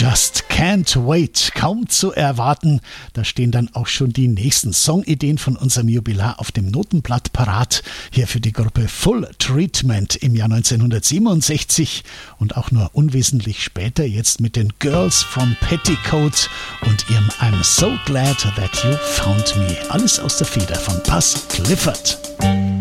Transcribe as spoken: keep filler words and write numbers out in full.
Just Can't Wait, kaum zu erwarten. Da stehen dann auch schon die nächsten Songideen von unserem Jubilar auf dem Notenblatt parat. Hier für die Gruppe Full Treatment im Jahr neunzehnhundertsiebenundsechzig und auch nur unwesentlich später jetzt mit den Girls from Petticoat und ihrem I'm So Glad That You Found Me. Alles aus der Feder von Buzz Clifford.